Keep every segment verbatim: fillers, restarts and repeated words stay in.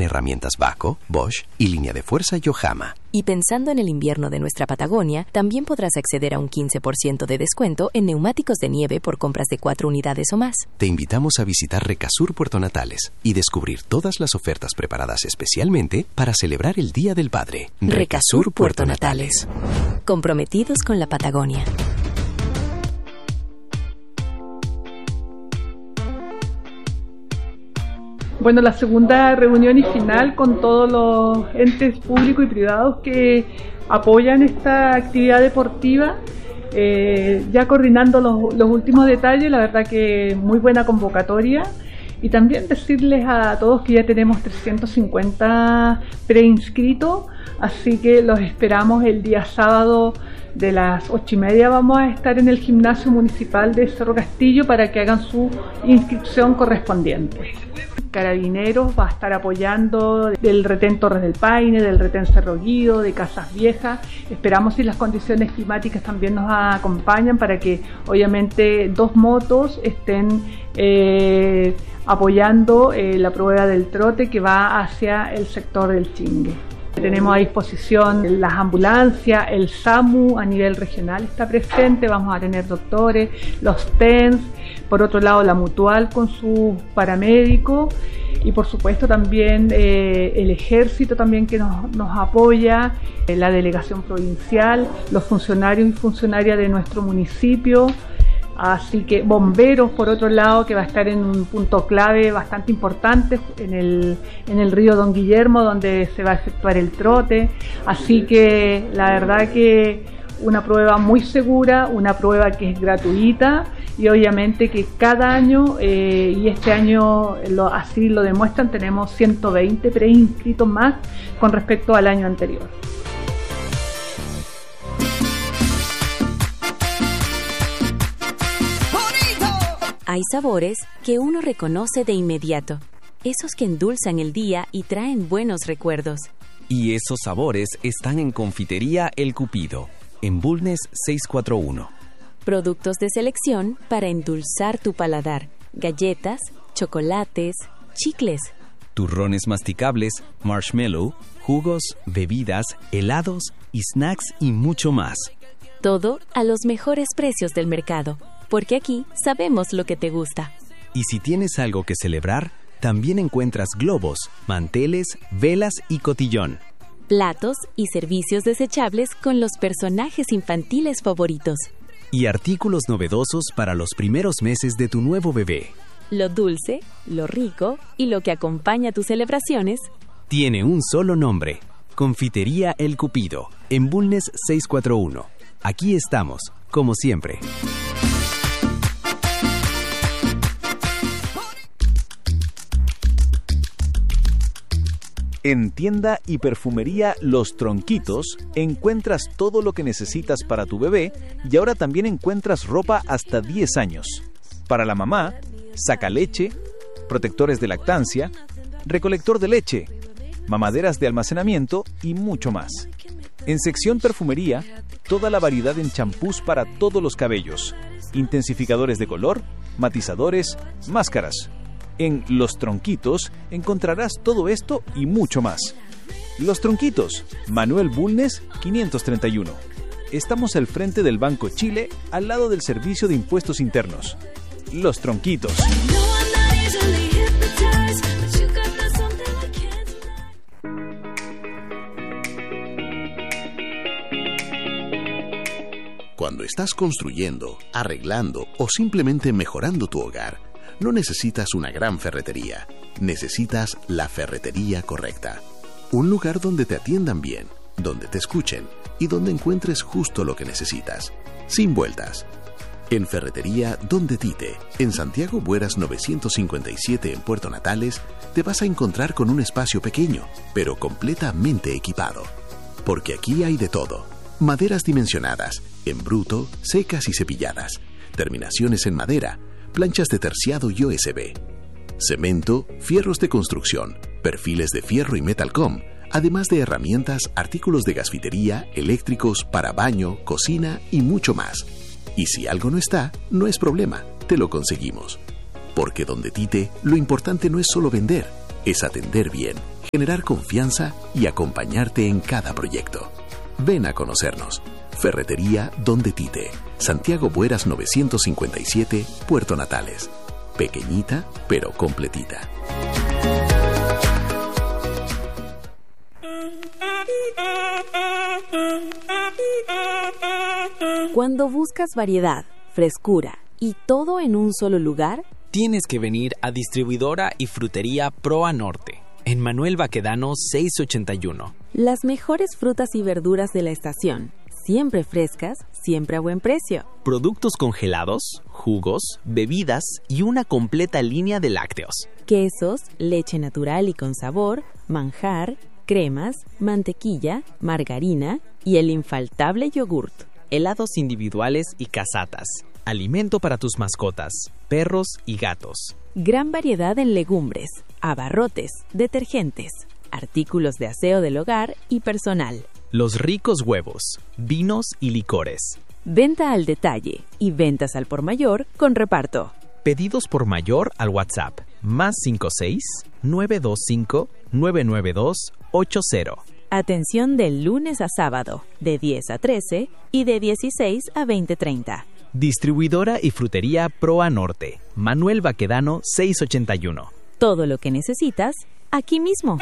en herramientas Vaco, Bosch y línea de fuerza Yohama. Y pensando en el invierno de nuestra Patagonia, también podrás acceder a un quince por ciento de descuento en neumáticos de nieve por compras de cuatro unidades o más. Te invitamos a visitar Recasur Puerto Natales y descubrir todas las ofertas preparadas especialmente para celebrar el Día del Padre. Recasur Puerto Natales. Comprometidos con la Patagonia. Bueno, la segunda reunión y final con todos los entes públicos y privados que apoyan esta actividad deportiva, eh, ya coordinando los, los últimos detalles. La verdad que muy buena convocatoria, y también decirles a todos que ya tenemos trescientos cincuenta preinscritos, así que los esperamos el día sábado de las ocho y media. Vamos a estar en el gimnasio municipal de Cerro Castillo para que hagan su inscripción correspondiente. Carabineros va a estar apoyando del retén Torres del Paine, del retén Cerro Guido, de Casas Viejas. Esperamos si las condiciones climáticas también nos acompañan para que obviamente dos motos estén eh, apoyando eh, la prueba del trote que va hacia el sector del Chingue. Tenemos a disposición las ambulancias, el SAMU a nivel regional está presente, vamos a tener doctores, los T E N S, por otro lado la Mutual con sus paramédicos, y por supuesto también eh, el ejército también que nos, nos apoya, eh, la delegación provincial, los funcionarios y funcionarias de nuestro municipio. Así que bomberos, por otro lado, que va a estar en un punto clave bastante importante en el, en el río Don Guillermo, donde se va a efectuar el trote. Así que la verdad que una prueba muy segura, una prueba que es gratuita, y obviamente que cada año, eh, y este año lo, así lo demuestran, tenemos ciento veinte preinscritos más con respecto al año anterior. Hay sabores que uno reconoce de inmediato, esos que endulzan el día y traen buenos recuerdos. Y esos sabores están en Confitería El Cupido, en Bulnes seiscientos cuarenta y uno. Productos de selección para endulzar tu paladar: galletas, chocolates, chicles, turrones masticables, marshmallow, jugos, bebidas, helados y snacks y mucho más. Todo a los mejores precios del mercado, porque aquí sabemos lo que te gusta. Y si tienes algo que celebrar, también encuentras globos, manteles, velas y cotillón. Platos y servicios desechables con los personajes infantiles favoritos. Y artículos novedosos para los primeros meses de tu nuevo bebé. Lo dulce, lo rico y lo que acompaña tus celebraciones tiene un solo nombre: Confitería El Cupido, en Bulnes seiscientos cuarenta y uno. Aquí estamos, como siempre. En Tienda y Perfumería Los Tronquitos encuentras todo lo que necesitas para tu bebé, y ahora también encuentras ropa hasta diez años. Para la mamá, sacaleche, protectores de lactancia, recolector de leche, mamaderas de almacenamiento y mucho más. En sección perfumería, toda la variedad en champús para todos los cabellos, intensificadores de color, matizadores, máscaras. En Los Tronquitos encontrarás todo esto y mucho más. Los Tronquitos, Manuel Bulnes quinientos treinta y uno. Estamos al frente del Banco Chile, al lado del Servicio de Impuestos Internos. Los Tronquitos. Cuando estás construyendo, arreglando o simplemente mejorando tu hogar, no necesitas una gran ferretería, necesitas la ferretería correcta. Un lugar donde te atiendan bien, donde te escuchen y donde encuentres justo lo que necesitas, sin vueltas. En Ferretería Donde Tite, en Santiago Bueras novecientos cincuenta y siete en Puerto Natales, te vas a encontrar con un espacio pequeño, pero completamente equipado. Porque aquí hay de todo: maderas dimensionadas, en bruto, secas y cepilladas, terminaciones en madera, planchas de terciado y O S B, cemento, fierros de construcción, perfiles de fierro y metalcom, además de herramientas, artículos de gasfitería, eléctricos, para baño, cocina y mucho más. Y si algo no está, no es problema, te lo conseguimos. Porque Donde Tite, lo importante no es solo vender, es atender bien, generar confianza y acompañarte en cada proyecto. Ven a conocernos. Ferretería Donde Tite, Santiago Bueras novecientos cincuenta y siete, Puerto Natales. Pequeñita, pero completita. Cuando buscas variedad, frescura y todo en un solo lugar, tienes que venir a Distribuidora y Frutería Proa Norte, en Manuel Baquedano seiscientos ochenta y uno. Las mejores frutas y verduras de la estación, siempre frescas, siempre a buen precio. Productos congelados, jugos, bebidas y una completa línea de lácteos. Quesos, leche natural y con sabor, manjar, cremas, mantequilla, margarina y el infaltable yogurt. Helados individuales y casatas. Alimento para tus mascotas, perros y gatos. Gran variedad en legumbres, abarrotes, detergentes, artículos de aseo del hogar y personal. Los ricos huevos, vinos y licores. Venta al detalle y ventas al por mayor con reparto. Pedidos por mayor al WhatsApp más cinco seis, nueve dos cinco, nueve nueve dos, ocho cero. Atención del lunes a sábado, de diez a trece y de dieciséis a veinte treinta. Distribuidora y Frutería Proa Norte, Manuel Baquedano seiscientos ochenta y uno. Todo lo que necesitas, aquí mismo.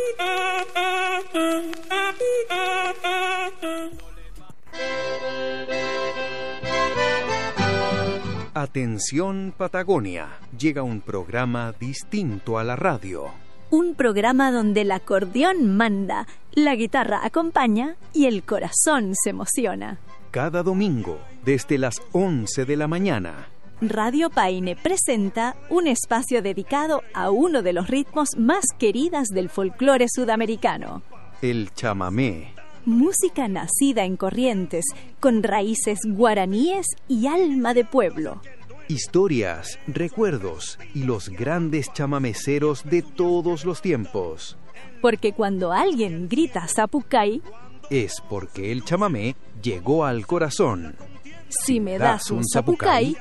Atención Patagonia, llega un programa distinto a la radio. Un programa donde el acordeón manda, la guitarra acompaña y el corazón se emociona. Cada domingo, desde las once de la mañana. Radio Paine presenta un espacio dedicado a uno de los ritmos más queridas del folclore sudamericano. El chamamé. Música nacida en Corrientes, con raíces guaraníes y alma de pueblo. Historias, recuerdos y los grandes chamameceros de todos los tiempos. Porque cuando alguien grita Zapucay, es porque el chamamé llegó al corazón. Si me das un zapucay,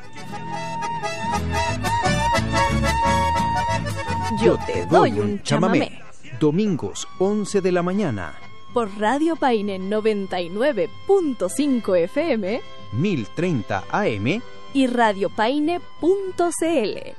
yo te doy un chamamé. Domingos, once de la mañana. Por Radio Paine noventa y nueve punto cinco F M, mil treinta A M y radiopaine punto c l.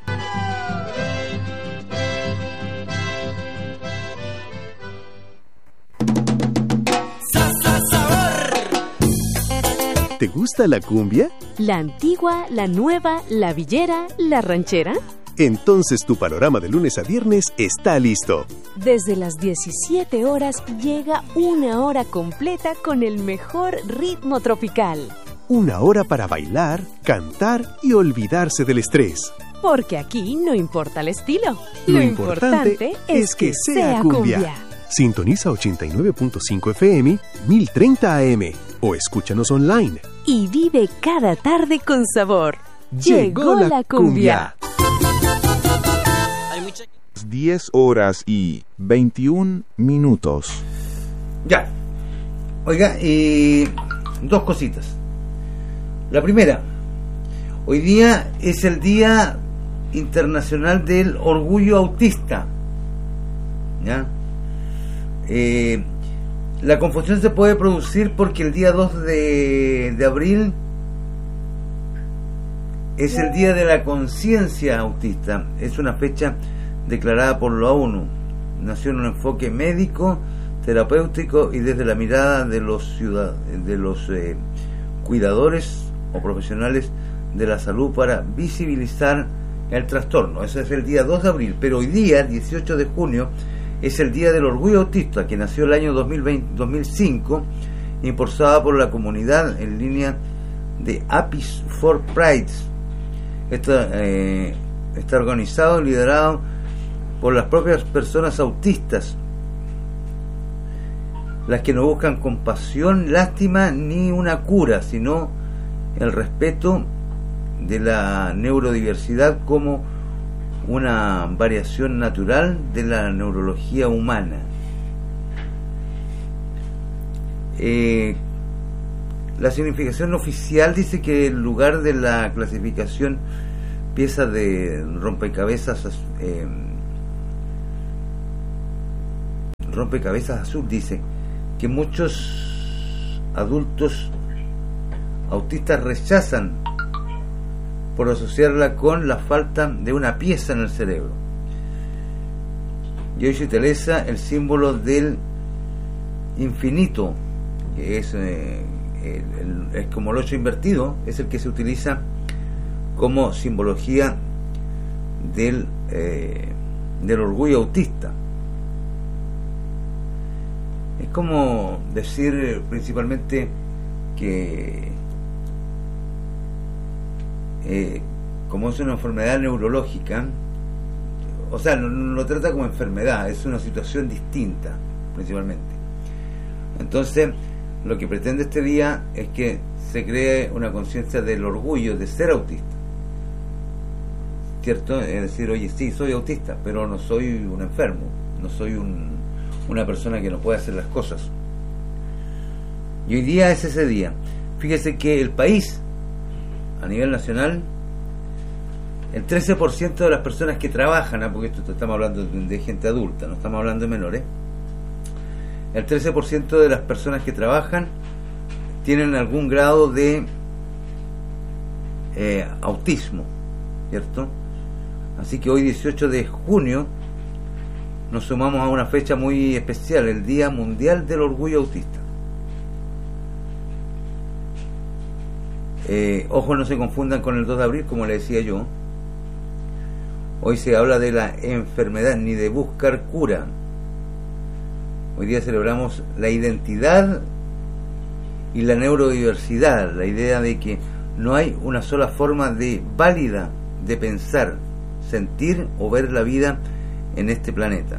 ¿Te gusta la cumbia? ¿La antigua, la nueva, la villera, la ranchera? Entonces tu panorama de lunes a viernes está listo. Desde las diecisiete horas llega una hora completa con el mejor ritmo tropical. Una hora para bailar, cantar y olvidarse del estrés. Porque aquí no importa el estilo. Lo, Lo importante, importante es que, que sea cumbia. cumbia. Sintoniza ochenta y nueve punto cinco F M, mil treinta A M o escúchanos online. Y vive cada tarde con sabor. Llegó, Llegó la, la cumbia. diez horas y veintiún minutos. Ya. Oiga, eh, dos cositas. La primera, hoy día es el Día Internacional del Orgullo Autista. ¿Ya? Eh, la confusión se puede producir porque el día dos de, de abril es el Día de la Conciencia Autista. Es una fecha declarada por la ONU. Nació en un enfoque médico, terapéutico y desde la mirada de los ciudad, de los eh, cuidadores o profesionales de la salud para visibilizar el trastorno. Ese es el día dos de abril, pero hoy día, dieciocho de junio, es el Día del Orgullo Autista, que nació el año dos mil veinte, dos mil cinco, impulsada por la comunidad en línea de Apis for Pride. Está, eh, está organizado y liderado por las propias personas autistas, las que no buscan compasión, lástima ni una cura, sino el respeto de la neurodiversidad como una variación natural de la neurología humana. Eh, la significación oficial dice que en lugar de la clasificación pieza de rompecabezas eh, Rompecabezas Azul dice que muchos adultos autistas rechazan por asociarla con la falta de una pieza en el cerebro. Y hoy se utiliza el símbolo del infinito, que es, eh, el, el, es como el ocho invertido, es el que se utiliza como simbología del, eh, del orgullo autista. Es como decir principalmente que eh, como es una enfermedad neurológica, o sea, no, no lo trata como enfermedad, es una situación distinta principalmente. Entonces, lo que pretende este día es que se cree una conciencia del orgullo de ser autista, ¿cierto? Es decir, oye, sí, soy autista, pero no soy un enfermo, no soy un, una persona que no puede hacer las cosas. Y hoy día es ese día. Fíjese que el país, a nivel nacional, el trece por ciento de las personas que trabajan, ¿eh? porque esto estamos hablando de, de gente adulta, no estamos hablando de menores, el trece por ciento de las personas que trabajan tienen algún grado de eh, autismo, ¿cierto? Así que hoy, dieciocho de junio, nos sumamos a una fecha muy especial, el Día Mundial del Orgullo Autista. Eh, ojo, no se confundan con el dos de abril, como le decía yo. Hoy se habla de la enfermedad, ni de buscar cura. Hoy día celebramos la identidad y la neurodiversidad, la idea de que no hay una sola forma de válida de pensar, sentir o ver la vida en este planeta.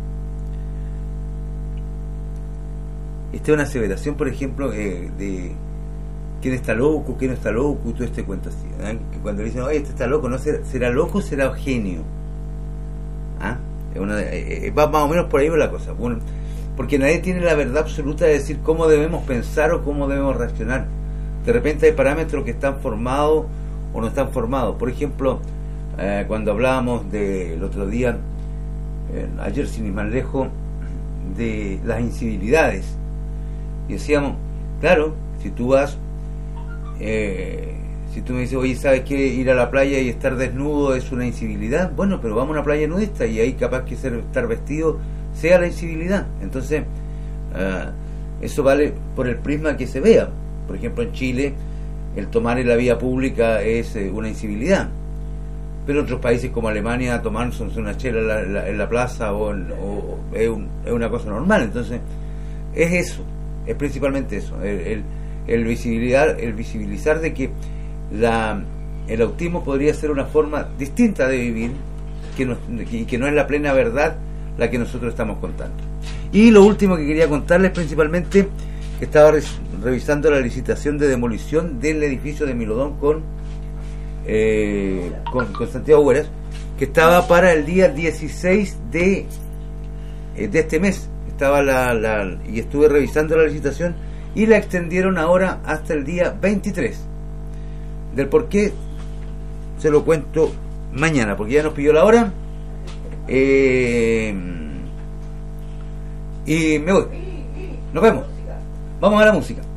Esta es una aseveración, por ejemplo, eh, de quién está loco, quién no está loco, y todo este cuento así, ¿eh? Que cuando le dicen, oye, este está loco, ¿no será, será loco o será genio? ¿Ah? Es una, eh, va más o menos por ahí va la cosa. Bueno, porque nadie tiene la verdad absoluta de decir cómo debemos pensar o cómo debemos reaccionar. De repente hay parámetros que están formados o no están formados. Por ejemplo, eh, cuando hablábamos del otro día, eh, ayer sin ir más lejos, de las incivilidades, y decíamos, claro, si tú vas, eh, si tú me dices, oye, ¿sabes qué? Ir a la playa y estar desnudo es una incivilidad. Bueno, pero vamos a una playa nudista y ahí capaz que ser, estar vestido sea la incivilidad. Entonces, uh, eso vale por el prisma que se vea. Por ejemplo, en Chile, el tomar en la vía pública es eh, una incivilidad. Pero en otros países como Alemania, tomarse una chela en la, la, en la plaza o, en, o es, un, es una cosa normal. Entonces, es eso, es principalmente eso, el, el, el visibilizar, el visibilizar de que la, el autismo podría ser una forma distinta de vivir que no, y que no es la plena verdad la que nosotros estamos contando. Y lo último que quería contarles principalmente, que estaba re, revisando la licitación de demolición del edificio de Milodón con, eh, con, con Santiago Hueras, que estaba para el día dieciséis de, eh, de este mes. Estaba la, la y estuve revisando la licitación y la extendieron ahora hasta el día veintitrés. Del por qué se lo cuento mañana, porque ya nos pidió la hora. Eh, y me voy. Nos vemos. Vamos a la música.